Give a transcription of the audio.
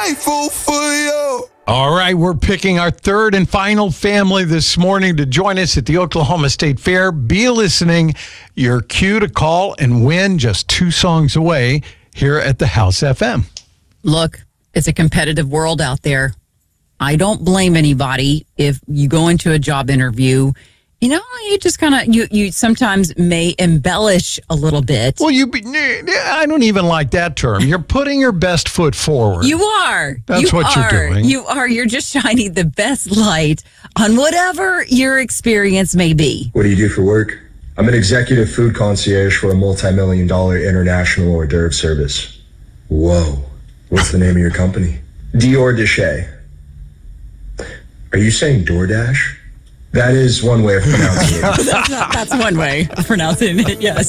grateful for you. All right, we're picking our third and final family this morning to join us at the Oklahoma State Fair. Be listening. Your cue to call and win just 2 songs away here at the House FM. Look, it's a competitive world out there. I don't blame anybody if you go into a job interview. You just kind of, you sometimes may embellish a little bit. Well, I don't even like that term. You're putting your best foot forward. You are. That's what you're doing. You are. You're just shining the best light on whatever your experience may be. What do you do for work? I'm an executive food concierge for a multi-million-dollar international hors d'oeuvre service. Whoa. What's the name of your company? Dior Dachet. Are you saying DoorDash? That is one way of pronouncing it. That's one way of pronouncing it, yes.